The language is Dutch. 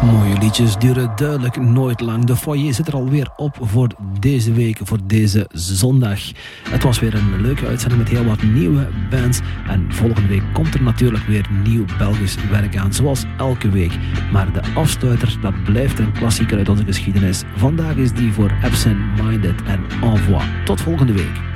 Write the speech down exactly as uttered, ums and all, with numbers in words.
Mooie liedjes duren duidelijk nooit lang. De foyer zit er alweer op voor deze week, voor deze zondag. Het was weer een leuke uitzending met heel wat nieuwe bands. En volgende week komt er natuurlijk weer nieuw Belgisch werk aan, zoals elke week. Maar de afsluiter, dat blijft een klassieker uit onze geschiedenis. Vandaag is die voor Absent Minded en Envoi. Tot volgende week.